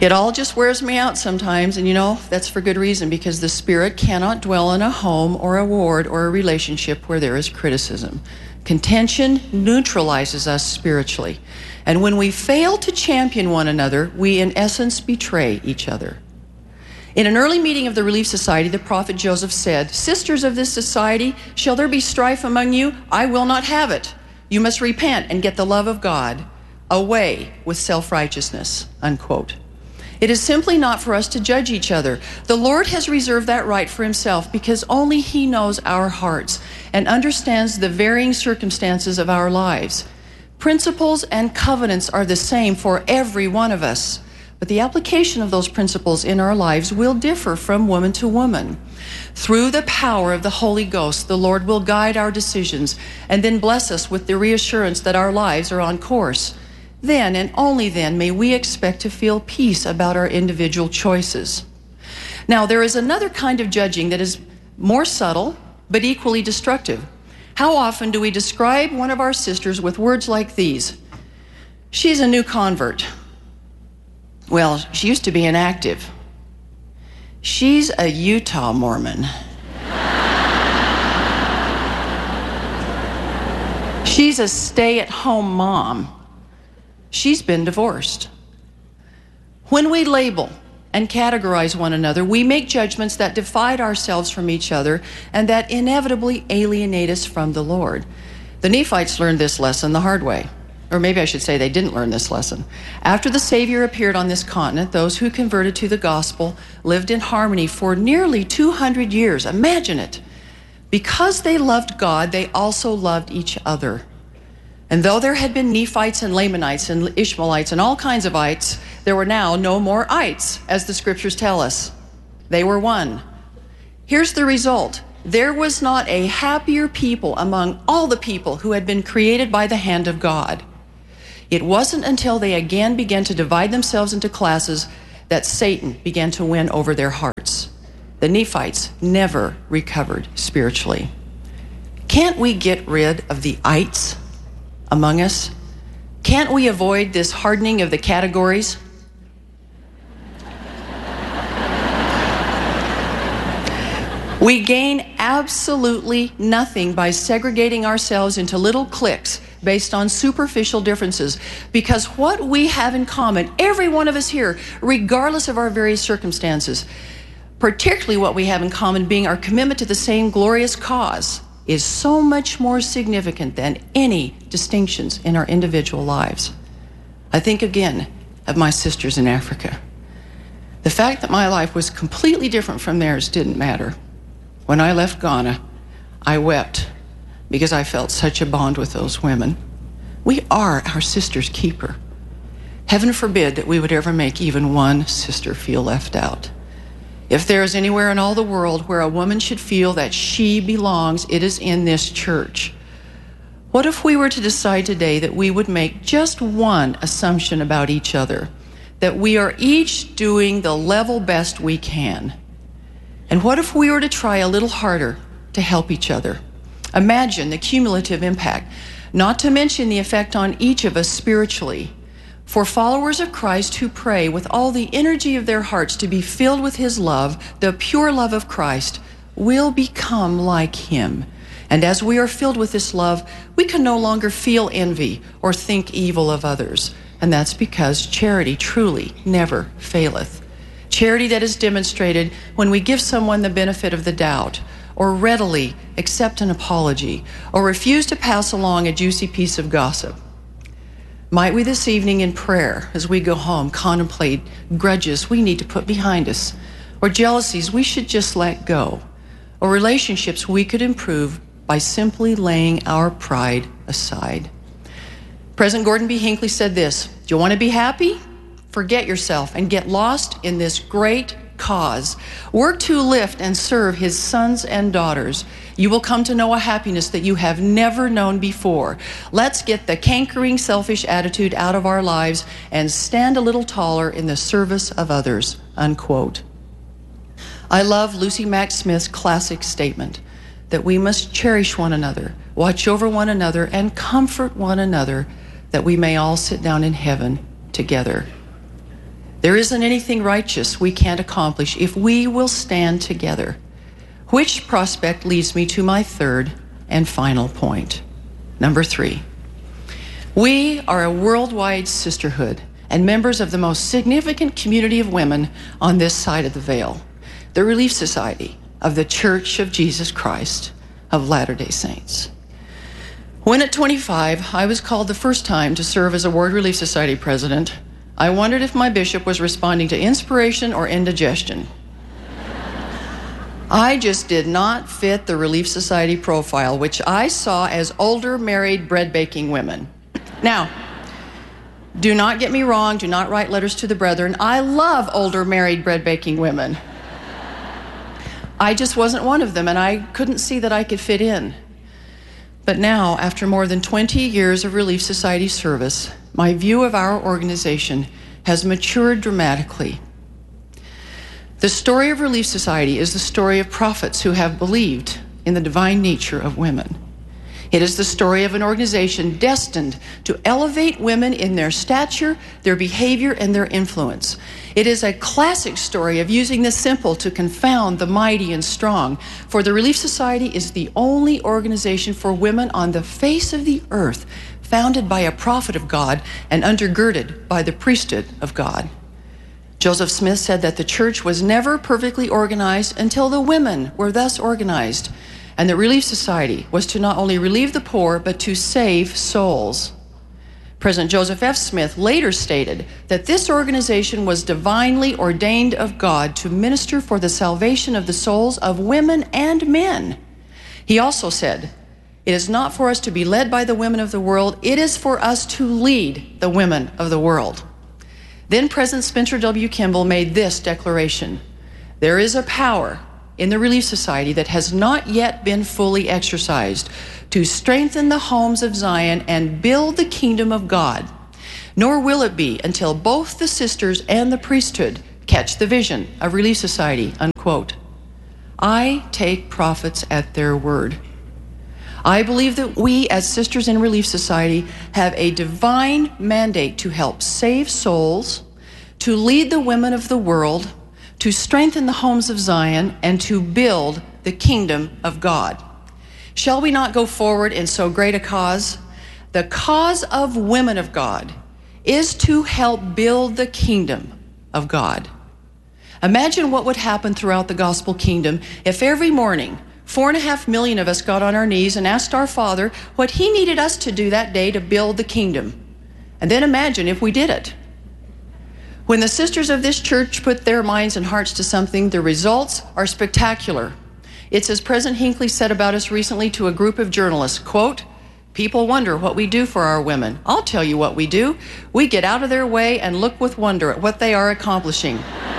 It all just wears me out sometimes, and that's for good reason, because the Spirit cannot dwell in a home or a ward or a relationship where there is criticism. Contention neutralizes us spiritually. And when we fail to champion one another, we in essence betray each other. In an early meeting of the Relief Society, the prophet Joseph said, "Sisters of this society, shall there be strife among you? I will not have it. You must repent and get the love of God away with self-righteousness," unquote. It is simply not for us to judge each other. The Lord has reserved that right for himself because only he knows our hearts and understands the varying circumstances of our lives. Principles and covenants are the same for every one of us, but the application of those principles in our lives will differ from woman to woman. Through the power of the Holy Ghost, the Lord will guide our decisions and then bless us with the reassurance that our lives are on course. Then and only then may we expect to feel peace about our individual choices. Now, there is another kind of judging that is more subtle but equally destructive. How often do we describe one of our sisters with words like these? "She's a new convert." "Well, she used to be inactive." "She's a Utah Mormon." "She's a stay-at-home mom. She's been divorced." When we label and categorize one another, we make judgments that divide ourselves from each other and that inevitably alienate us from the Lord. The Nephites learned this lesson the hard way. Or maybe I should say they didn't learn this lesson. After the Savior appeared on this continent, those who converted to the gospel lived in harmony for nearly 200 years. Imagine it. Because they loved God, they also loved each other. And though there had been Nephites and Lamanites and Ishmaelites and all kinds of ites, there were now no more ites, as the scriptures tell us. They were one. Here's the result. There was not a happier people among all the people who had been created by the hand of God. It wasn't until they again began to divide themselves into classes that Satan began to win over their hearts. The Nephites never recovered spiritually. Can't we get rid of the ites among us? Can't we avoid this hardening of the categories? We gain absolutely nothing by segregating ourselves into little cliques based on superficial differences, because what we have in common, every one of us here, regardless of our various circumstances, particularly what we have in common being our commitment to the same glorious cause, is so much more significant than any distinctions in our individual lives. I think again of my sisters in Africa. The fact that my life was completely different from theirs didn't matter. When I left Ghana, I wept because I felt such a bond with those women. We are our sister's keeper. Heaven forbid that we would ever make even one sister feel left out. If there is anywhere in all the world where a woman should feel that she belongs, it is in this church. What if we were to decide today that we would make just one assumption about each other, that we are each doing the level best we can? And what if we were to try a little harder to help each other? Imagine the cumulative impact, not to mention the effect on each of us spiritually. For followers of Christ who pray with all the energy of their hearts to be filled with his love, the pure love of Christ, will become like him. And as we are filled with this love, we can no longer feel envy or think evil of others. And that's because charity truly never faileth. Charity that is demonstrated when we give someone the benefit of the doubt, or readily accept an apology, or refuse to pass along a juicy piece of gossip. Might we this evening in prayer, as we go home, contemplate grudges we need to put behind us, or jealousies we should just let go, or relationships we could improve by simply laying our pride aside. President Gordon B. Hinckley said this: "Do you want to be happy? Forget yourself and get lost in this great cause. Work to lift and serve his sons and daughters. You will come to know a happiness that you have never known before. Let's get the cankering, selfish attitude out of our lives and stand a little taller in the service of others," unquote. I love Lucy Mack Smith's classic statement that we must cherish one another, watch over one another, and comfort one another, that we may all sit down in heaven together. There isn't anything righteous we can't accomplish if we will stand together. Which prospect leads me to my third and final point. Number 3. We are a worldwide sisterhood and members of the most significant community of women on this side of the veil, the Relief Society of the Church of Jesus Christ of Latter-day Saints. When at 25, I was called the first time to serve as a Ward Relief Society president, I wondered if my bishop was responding to inspiration or indigestion. I just did not fit the Relief Society profile, which I saw as older, married, bread-baking women. Now, do not get me wrong, do not write letters to the brethren. I love older, married, bread-baking women. I just wasn't one of them, and I couldn't see that I could fit in. But now, after more than 20 years of Relief Society service, my view of our organization has matured dramatically. The story of Relief Society is the story of prophets who have believed in the divine nature of women. It is the story of an organization destined to elevate women in their stature, their behavior, and their influence. It is a classic story of using the simple to confound the mighty and strong, for the Relief Society is the only organization for women on the face of the earth founded by a prophet of God and undergirded by the priesthood of God. Joseph Smith said that the church was never perfectly organized until the women were thus organized. And the Relief Society was to not only relieve the poor, but to save souls. President Joseph F. Smith later stated that this organization was divinely ordained of God to minister for the salvation of the souls of women and men. He also said, "It is not for us to be led by the women of the world, it is for us to lead the women of the world." Then President Spencer W. Kimball made this declaration: "There is a power in the Relief Society that has not yet been fully exercised to strengthen the homes of Zion and build the kingdom of God. Nor will it be until both the sisters and the priesthood catch the vision of Relief Society," unquote. I take prophets at their word. I believe that we as sisters in Relief Society have a divine mandate to help save souls, to lead the women of the world, to strengthen the homes of Zion, and to build the kingdom of God. Shall we not go forward in so great a cause? The cause of women of God is to help build the kingdom of God. Imagine what would happen throughout the gospel kingdom if every morning 4.5 million of us got on our knees and asked our Father what He needed us to do that day to build the kingdom. And then imagine if we did it. When the sisters of this church put their minds and hearts to something, the results are spectacular. It's as President Hinckley said about us recently to a group of journalists, quote, "People wonder what we do for our women. I'll tell you what we do. We get out of their way and look with wonder at what they are accomplishing."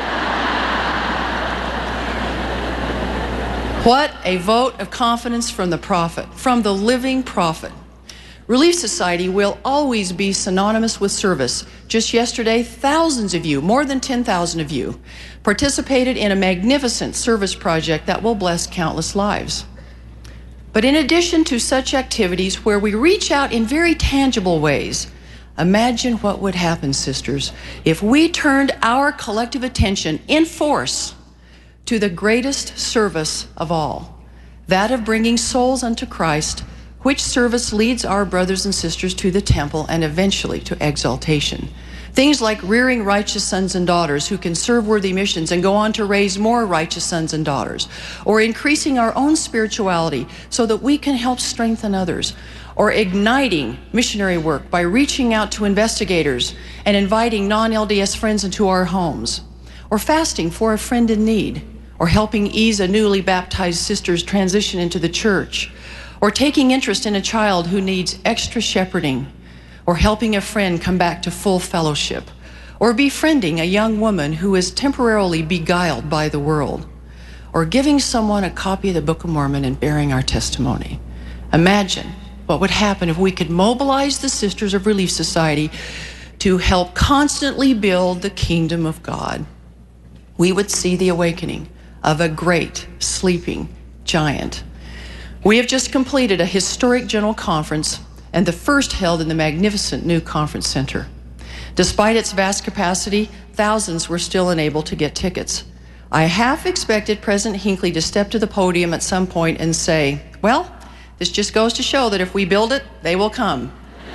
What a vote of confidence from the prophet, from the living prophet. Relief Society will always be synonymous with service. Just yesterday, thousands of you, more than 10,000 of you, participated in a magnificent service project that will bless countless lives. But in addition to such activities where we reach out in very tangible ways, imagine what would happen, sisters, if we turned our collective attention in force to the greatest service of all, that of bringing souls unto Christ, which service leads our brothers and sisters to the temple and eventually to exaltation. Things like rearing righteous sons and daughters who can serve worthy missions and go on to raise more righteous sons and daughters, or increasing our own spirituality so that we can help strengthen others, or igniting missionary work by reaching out to investigators and inviting non-LDS friends into our homes, or fasting for a friend in need, or helping ease a newly baptized sister's transition into the church, or taking interest in a child who needs extra shepherding, or helping a friend come back to full fellowship, or befriending a young woman who is temporarily beguiled by the world, or giving someone a copy of the Book of Mormon and bearing our testimony. Imagine what would happen if we could mobilize the Sisters of Relief Society to help constantly build the kingdom of God. We would see the awakening of a great sleeping giant. We have just completed a historic general conference, and the first held in the magnificent new conference center. Despite its vast capacity, thousands were still unable to get tickets. I half expected President Hinckley to step to the podium at some point and say, well, this just goes to show that if we build it, they will come.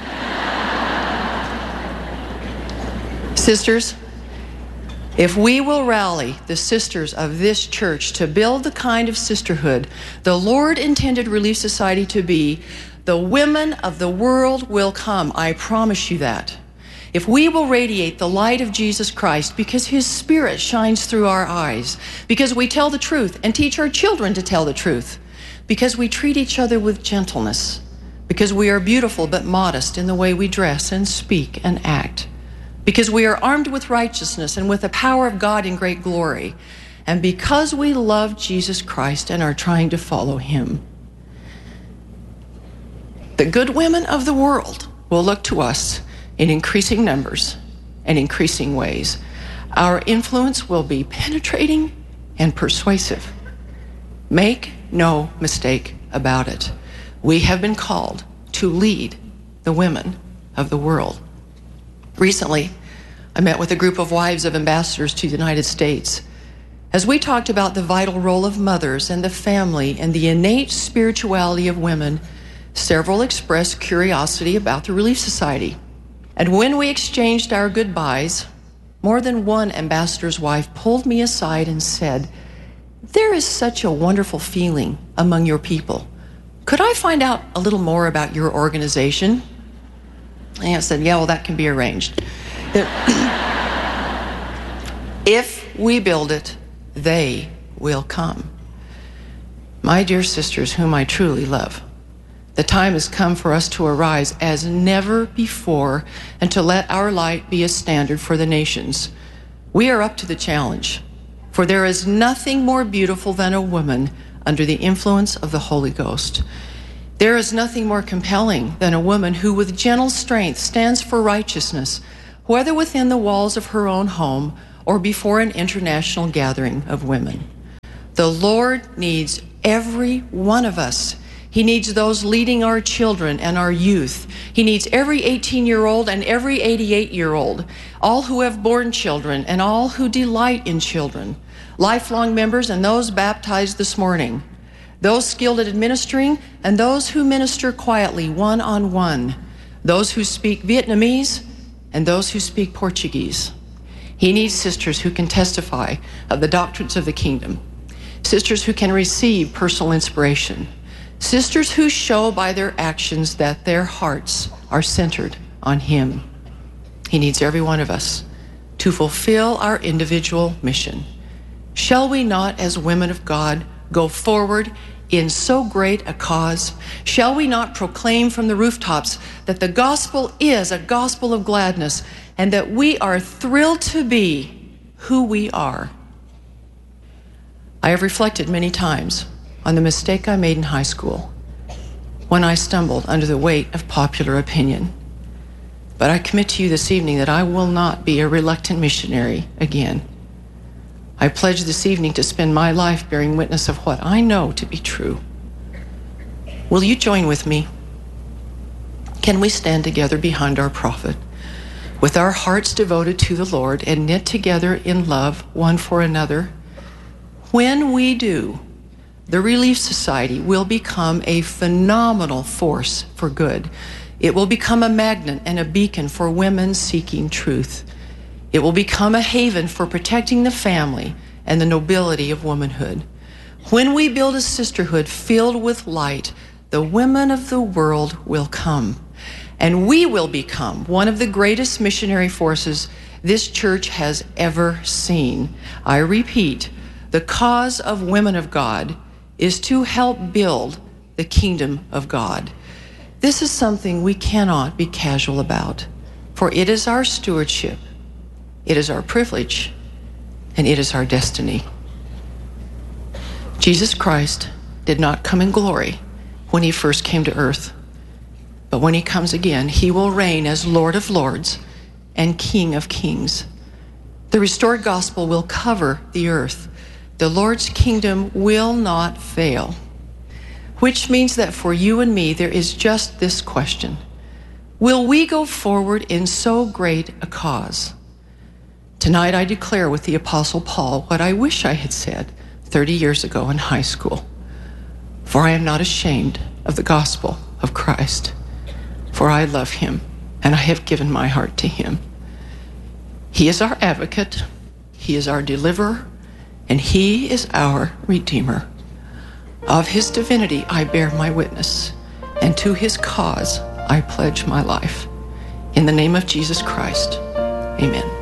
Sisters, if we will rally the sisters of this church to build the kind of sisterhood the Lord intended Relief Society to be, the women of the world will come. I promise you that. If we will radiate the light of Jesus Christ because His Spirit shines through our eyes, because we tell the truth and teach our children to tell the truth, because we treat each other with gentleness, because we are beautiful but modest in the way we dress and speak and act, because we are armed with righteousness and with the power of God in great glory, and because we love Jesus Christ and are trying to follow Him. The good women of the world will look to us in increasing numbers and increasing ways. Our influence will be penetrating and persuasive. Make no mistake about it. We have been called to lead the women of the world. Recently, I met with a group of wives of ambassadors to the United States. As we talked about the vital role of mothers and the family and the innate spirituality of women, several expressed curiosity about the Relief Society. And when we exchanged our goodbyes, more than one ambassador's wife pulled me aside and said, there is such a wonderful feeling among your people. Could I find out a little more about your organization? And I said, yeah, well, that can be arranged. If we build it, they will come. My dear sisters, whom I truly love, the time has come for us to arise as never before and to let our light be a standard for the nations. We are up to the challenge, for there is nothing more beautiful than a woman under the influence of the Holy Ghost. There is nothing more compelling than a woman who with gentle strength stands for righteousness, whether within the walls of her own home or before an international gathering of women. The Lord needs every one of us. He needs those leading our children and our youth. He needs every 18-year-old and every 88-year-old, all who have born children and all who delight in children, lifelong members and those baptized this morning, those skilled at administering and those who minister quietly one-on-one, those who speak Vietnamese and those who speak Portuguese. He needs sisters who can testify of the doctrines of the kingdom, sisters who can receive personal inspiration, sisters who show by their actions that their hearts are centered on Him. He needs every one of us to fulfill our individual mission. Shall we not, as women of God, go forward in so great a cause? Shall we not proclaim from the rooftops that the gospel is a gospel of gladness and that we are thrilled to be who we are? I have reflected many times on the mistake I made in high school when I stumbled under the weight of popular opinion. But I commit to you this evening that I will not be a reluctant missionary again. I pledge this evening to spend my life bearing witness of what I know to be true. Will you join with me? Can we stand together behind our prophet, with our hearts devoted to the Lord and knit together in love one for another? When we do, the Relief Society will become a phenomenal force for good. It will become a magnet and a beacon for women seeking truth. It will become a haven for protecting the family and the nobility of womanhood. When we build a sisterhood filled with light, the women of the world will come, and we will become one of the greatest missionary forces this church has ever seen. I repeat, the cause of women of God is to help build the kingdom of God. This is something we cannot be casual about, for it is our stewardship, it is our privilege, and it is our destiny. Jesus Christ did not come in glory when He first came to earth, but when He comes again, He will reign as Lord of Lords and King of Kings. The restored gospel will cover the earth. The Lord's kingdom will not fail, which means that for you and me, there is just this question: will we go forward in so great a cause? Tonight I declare with the Apostle Paul what I wish I had said 30 years ago in high school. For I am not ashamed of the gospel of Christ, for I love him and I have given my heart to him. He is our advocate, he is our deliverer, and he is our redeemer. Of his divinity I bear my witness, and to his cause I pledge my life. In the name of Jesus Christ, amen.